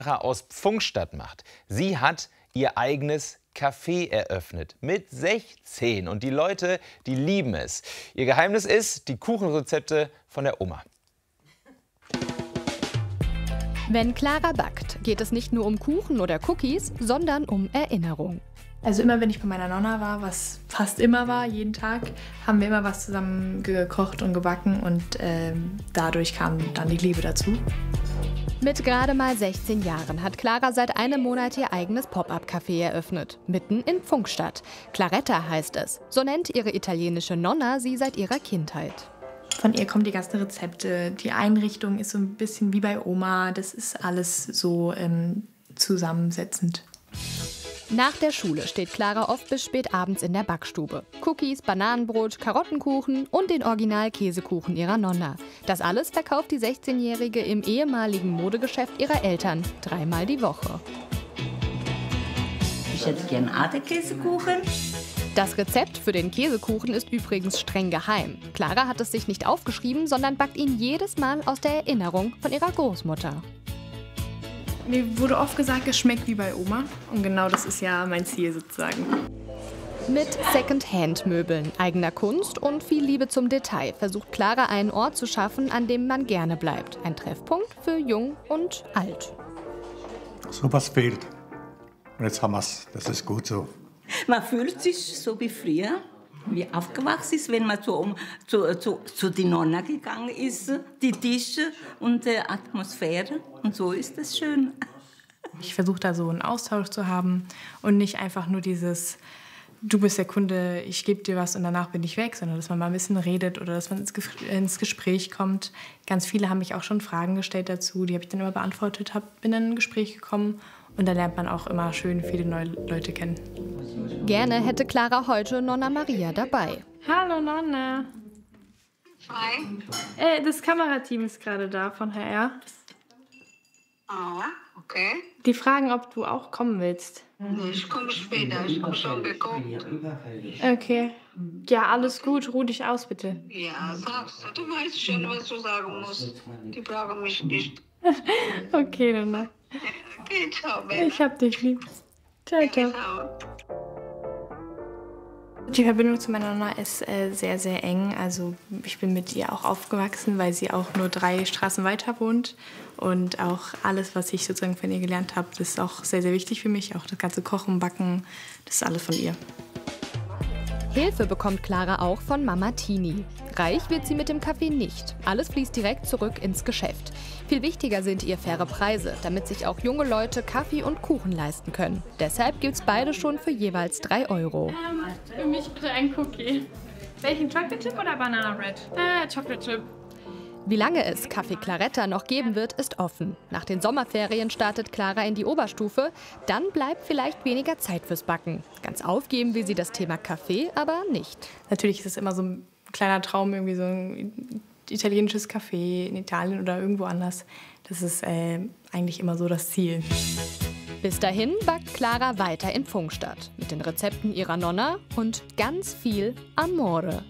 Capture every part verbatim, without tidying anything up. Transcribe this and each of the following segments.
aus Pfungstadt macht. Sie hat ihr eigenes Café eröffnet mit sechzehn und die Leute, die lieben es. Ihr Geheimnis ist die Kuchenrezepte von der Oma. Wenn Clara backt, geht es nicht nur um Kuchen oder Cookies, sondern um Erinnerung. Also immer, wenn ich bei meiner Nonna war, was fast immer war, jeden Tag, haben wir immer was zusammen gekocht und gebacken und ähm, dadurch kam dann die Liebe dazu. Mit gerade mal sechzehn Jahren hat Clara seit einem Monat ihr eigenes Pop-up-Café eröffnet, mitten in Pfungstadt. Claretta heißt es. So nennt ihre italienische Nonna sie seit ihrer Kindheit. Von ihr kommen die ganzen Rezepte. Die Einrichtung ist so ein bisschen wie bei Oma. Das ist alles so ähm, zusammensetzend. Nach der Schule steht Clara oft bis spät abends in der Backstube. Cookies, Bananenbrot, Karottenkuchen und den Original-Käsekuchen ihrer Nonna. Das alles verkauft die sechzehnjährige im ehemaligen Modegeschäft ihrer Eltern dreimal die Woche. Ich hätte gern Ade-Käsekuchen. Das Rezept für den Käsekuchen ist übrigens streng geheim. Clara hat es sich nicht aufgeschrieben, sondern backt ihn jedes Mal aus der Erinnerung von ihrer Großmutter. Mir wurde oft gesagt, es schmeckt wie bei Oma. Und genau das ist ja mein Ziel sozusagen. Mit Second-Hand-Möbeln, eigener Kunst und viel Liebe zum Detail versucht Clara einen Ort zu schaffen, an dem man gerne bleibt. Ein Treffpunkt für Jung und Alt. So was fehlt. Und jetzt haben wir es. Das ist gut so. Man fühlt sich so wie früher, wie aufgewachsen ist, wenn man zu, zu, zu, zu die Nonna gegangen ist, die Tische und die Atmosphäre. Und so ist es schön. Ich versuche da so einen Austausch zu haben und nicht einfach nur dieses, du bist der Kunde, ich gebe dir was und danach bin ich weg, sondern dass man mal ein bisschen redet oder dass man ins, Ge- ins Gespräch kommt. Ganz viele haben mich auch schon Fragen gestellt dazu, die habe ich dann immer beantwortet, hab, bin dann in ein Gespräch gekommen und da lernt man auch immer schön viele neue Leute kennen. Gerne hätte Clara heute Nonna Maria dabei. Hallo Nonna. Hi. Äh, das Kamerateam ist gerade da von H R. Ah, okay. Die fragen, ob du auch kommen willst. Nee, ich komme später. Ich habe schon geguckt. Okay. Ja, alles gut. Ruh dich aus, bitte. Ja, sagst du. Du weißt schon, was du sagen musst. Die brauchen mich nicht. Okay, Nonna. Okay, ciao, Bella. Ich hab dich lieb. Ciao, ciao. Ciao. Die Verbindung zu meiner Nonna ist äh, sehr, sehr eng. Also ich bin mit ihr auch aufgewachsen, weil sie auch nur drei Straßen weiter wohnt. Und auch alles, was ich sozusagen von ihr gelernt habe, das ist auch sehr, sehr wichtig für mich. Auch das ganze Kochen, Backen, das ist alles von ihr. Hilfe bekommt Clara auch von Mama Tini. Reich wird sie mit dem Kaffee nicht. Alles fließt direkt zurück ins Geschäft. Viel wichtiger sind ihr faire Preise, damit sich auch junge Leute Kaffee und Kuchen leisten können. Deshalb gibt's beide schon für jeweils drei Euro. Ähm, für mich bitte ein Cookie. Welchen Chocolate Chip oder Banana Bread? Äh, Chocolate Chip. Wie lange es Café Claretta noch geben wird, ist offen. Nach den Sommerferien startet Clara in die Oberstufe. Dann bleibt vielleicht weniger Zeit fürs Backen. Ganz aufgeben will sie das Thema Kaffee aber nicht. Natürlich ist es immer so ein kleiner Traum, irgendwie so ein italienisches Café in Italien oder irgendwo anders. Das ist äh, eigentlich immer so das Ziel. Bis dahin backt Clara weiter in Pfungstadt. Mit den Rezepten ihrer Nonna und ganz viel Amore.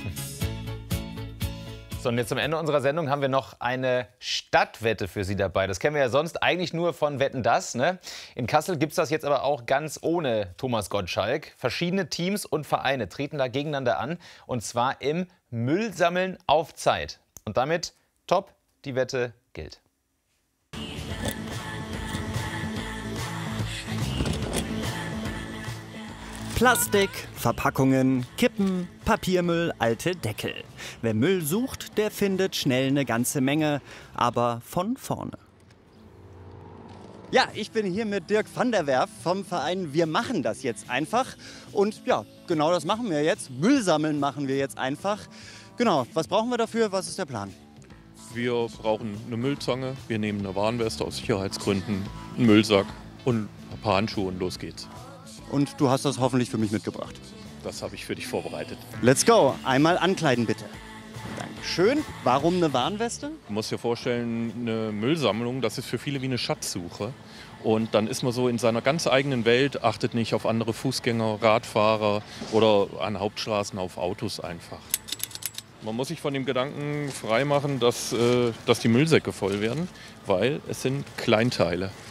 So, und jetzt zum Ende unserer Sendung haben wir noch eine Stadtwette für Sie dabei. Das kennen wir ja sonst eigentlich nur von Wetten, dass, ne? In Kassel gibt es das jetzt aber auch ganz ohne Thomas Gottschalk. Verschiedene Teams und Vereine treten da gegeneinander an. Und zwar im Müllsammeln auf Zeit. Und damit top, die Wette gilt. Plastik, Verpackungen, Kippen, Papiermüll, alte Deckel. Wer Müll sucht, der findet schnell eine ganze Menge, aber von vorne. Ja, ich bin hier mit Dirk van der Werf vom Verein Wir machen das jetzt einfach. Und ja, genau das machen wir jetzt. Müll sammeln machen wir jetzt einfach. Genau, was brauchen wir dafür? Was ist der Plan? Wir brauchen eine Müllzange, wir nehmen eine Warnweste aus Sicherheitsgründen, einen Müllsack und ein paar Handschuhe und los geht's. Und du hast das hoffentlich für mich mitgebracht. Das habe ich für dich vorbereitet. Let's go. Einmal ankleiden bitte. Dankeschön. Warum eine Warnweste? Du musst dir vorstellen, eine Müllsammlung, das ist für viele wie eine Schatzsuche. Und dann ist man so in seiner ganz eigenen Welt, achtet nicht auf andere Fußgänger, Radfahrer oder an Hauptstraßen auf Autos einfach. Man muss sich von dem Gedanken freimachen, dass, äh, dass die Müllsäcke voll werden, weil es sind Kleinteile.